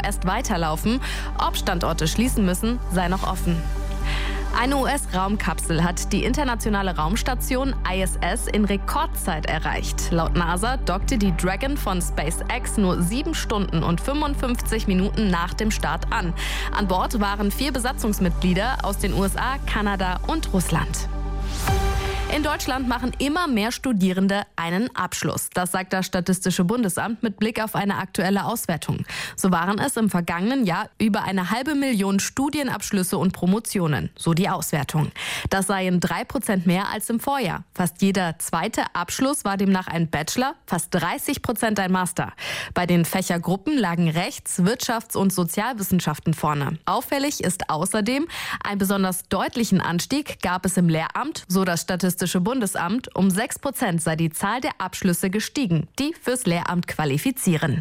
vorerst weiterlaufen. Ob Standorte schließen müssen, sei noch offen. Eine US-Raumkapsel hat die internationale Raumstation ISS in Rekordzeit erreicht. Laut NASA dockte die Dragon von SpaceX nur 7 Stunden und 55 Minuten nach dem Start an. An Bord waren 4 Besatzungsmitglieder aus den USA, Kanada und Russland. In Deutschland machen immer mehr Studierende einen Abschluss. Das sagt das Statistische Bundesamt mit Blick auf eine aktuelle Auswertung. So waren es im vergangenen Jahr über 500.000 Studienabschlüsse und Promotionen, so die Auswertung. Das seien 3% mehr als im Vorjahr. Fast jeder zweite Abschluss war demnach ein Bachelor, fast 30% ein Master. Bei den Fächergruppen lagen Rechts-, Wirtschafts- und Sozialwissenschaften vorne. Auffällig ist außerdem, einen besonders deutlichen Anstieg gab es im Lehramt, so das Statistische Bundesamt. Um 6% sei die Zahl der Abschlüsse gestiegen, die fürs Lehramt qualifizieren.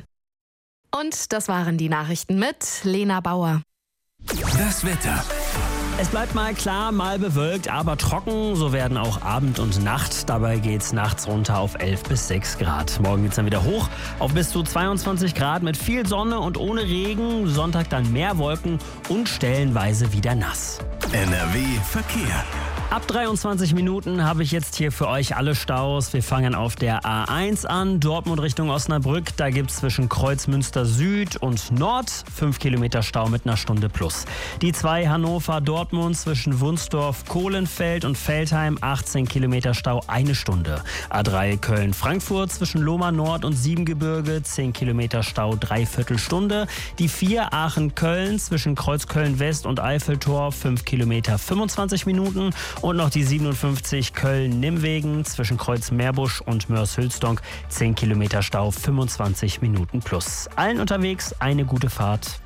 Und das waren die Nachrichten mit Lena Bauer. Das Wetter. Es bleibt mal klar, mal bewölkt, aber trocken. So werden auch Abend und Nacht. Dabei geht's nachts runter auf 11 bis 6 Grad. Morgen geht's dann wieder hoch auf bis zu 22 Grad mit viel Sonne und ohne Regen. Sonntag dann mehr Wolken und stellenweise wieder nass. NRW Verkehr. Ab 23 Minuten habe ich jetzt hier für euch alle Staus. Wir fangen auf der A1 an, Dortmund Richtung Osnabrück. Da gibt es zwischen Kreuzmünster Süd und Nord 5 Kilometer Stau mit einer Stunde plus. Die 2 Hannover-Dortmund zwischen Wunsdorf, Kohlenfeld und Veltheim 18 Kilometer Stau, 1 Stunde. A3 Köln-Frankfurt zwischen Lohmar Nord und Siebengebirge 10 Kilometer Stau, 3/4 Stunde. Die 4 Aachen-Köln zwischen Kreuzköln West und Eiffeltor 5 Kilometer 25 Minuten. Und noch die 57 Köln-Nimwegen zwischen Kreuz-Meerbusch und Mörs-Hülsdonk 10 Kilometer Stau, 25 Minuten plus. Allen unterwegs eine gute Fahrt.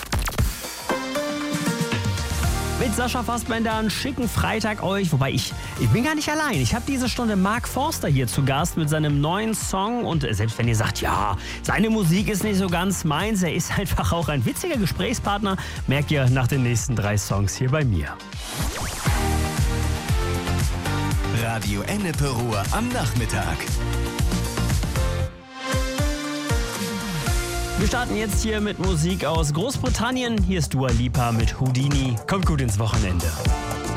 Mit Sascha Fassbender einen schicken Freitag euch. Wobei ich bin gar nicht allein. Ich habe diese Stunde Mark Forster hier zu Gast mit seinem neuen Song. Und selbst wenn ihr sagt, ja, seine Musik ist nicht so ganz meins, er ist einfach auch ein witziger Gesprächspartner, merkt ihr nach den nächsten 3 Songs hier bei mir. Radio Ennepe Ruhr am Nachmittag. Wir starten jetzt hier mit Musik aus Großbritannien. Hier ist Dua Lipa mit Houdini. Kommt gut ins Wochenende.